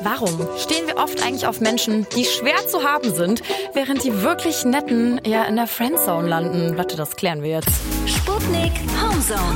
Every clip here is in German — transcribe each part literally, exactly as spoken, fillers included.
Warum stehen wir oft eigentlich auf Menschen, die schwer zu haben sind, während die wirklich Netten eher in der Friendzone landen? Leute, das klären wir jetzt. Sputnik Homezone.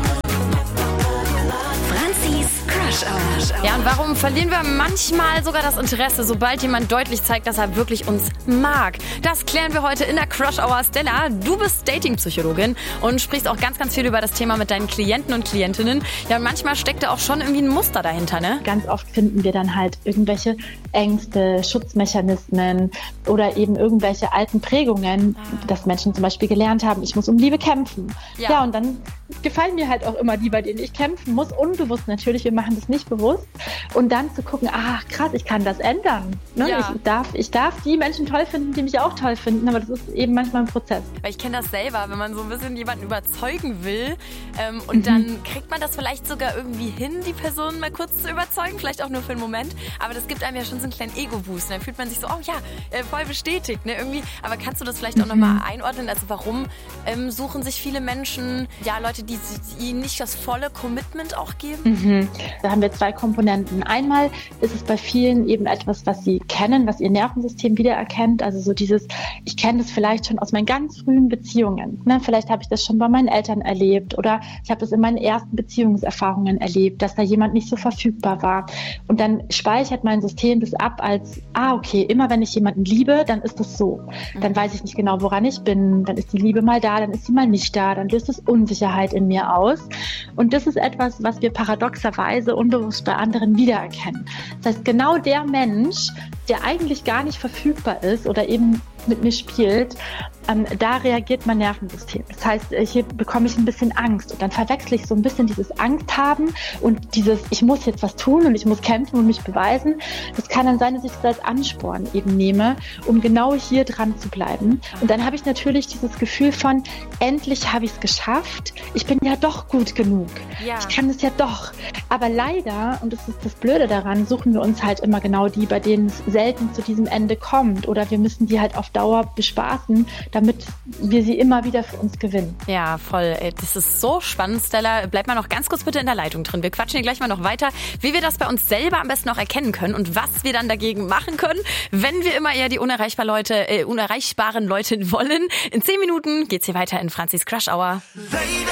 Franzis Crush Hour. Ja, und warum verlieren wir manchmal sogar das Interesse, sobald jemand deutlich zeigt, dass er wirklich uns mag? Das klären wir heute in der Crush Hour. Stella, du bist Dating-Psychologin und sprichst auch ganz, ganz viel über das Thema mit deinen Klienten und Klientinnen. Ja, und manchmal steckt da auch schon irgendwie ein Muster dahinter, ne? Ganz oft finden wir dann halt irgendwelche Ängste, Schutzmechanismen oder eben irgendwelche alten Prägungen, ah. dass Menschen zum Beispiel gelernt haben, ich muss um Liebe kämpfen. Ja. ja, und dann gefallen mir halt auch immer die, bei denen ich kämpfen muss, unbewusst natürlich, wir machen das nicht bewusst. Und dann zu gucken, ach krass, ich kann das ändern. Ne? Ja. Ich, darf, ich darf die Menschen toll finden, die mich auch toll finden, aber das ist eben manchmal ein Prozess. Weil ich kenne das selber, wenn man so ein bisschen jemanden überzeugen will ähm, und mhm. dann kriegt man das vielleicht sogar irgendwie hin, die Person mal kurz zu überzeugen, vielleicht auch nur für einen Moment, aber das gibt einem ja schon so einen kleinen Ego-Boost. Und dann fühlt man sich so, oh ja, äh, voll bestätigt, ne, irgendwie. Aber kannst du das vielleicht auch mhm. nochmal einordnen? Also warum ähm, suchen sich viele Menschen, ja, Leute, die, die ihnen nicht das volle Commitment auch geben? Mhm. Da haben wir zwei Komponenten. Einmal ist es bei vielen eben etwas, was sie kennen, was ihr Nervensystem wiedererkennt. Also so dieses, ich kenne das vielleicht schon aus meinen ganz frühen Beziehungen. Ne? Vielleicht habe ich das schon bei meinen Eltern erlebt oder ich habe das in meinen ersten Beziehungserfahrungen erlebt, dass da jemand nicht so verfügbar war. Und dann speichert mein System das ab als, ah okay, immer wenn ich jemanden liebe, dann ist das so. Dann weiß ich nicht genau, woran ich bin. Dann ist die Liebe mal da, dann ist sie mal nicht da. Dann löst es Unsicherheit in mir aus. Und das ist etwas, was wir paradoxerweise unbewusst bei anderen wiedererkennen. Das heißt, genau der Mensch, der eigentlich gar nicht verfügbar ist oder eben mit mir spielt, ähm, da reagiert mein Nervensystem. Das heißt, hier bekomme ich ein bisschen Angst und dann verwechsel ich so ein bisschen dieses Angst haben und dieses, ich muss jetzt was tun und ich muss kämpfen und mich beweisen. Das kann dann sein, dass ich das als Ansporn eben nehme, um genau hier dran zu bleiben. Und dann habe ich natürlich dieses Gefühl von, endlich habe ich es geschafft. Ich bin ja doch gut genug. Ja. Ich kann es ja doch. Aber leider, und das ist das Blöde daran, suchen wir uns halt immer genau die, bei denen es selten zu diesem Ende kommt. Oder wir müssen die halt auf Dauer bespaßen, damit wir sie immer wieder für uns gewinnen. Ja, voll. Das ist so spannend, Stella. Bleib mal noch ganz kurz bitte in der Leitung drin. Wir quatschen hier gleich mal noch weiter, wie wir das bei uns selber am besten auch erkennen können und was wir dann dagegen machen können, wenn wir immer eher die unerreichbar Leute, äh, unerreichbaren Leute wollen. In zehn Minuten geht's hier weiter in Franzis Crush Hour.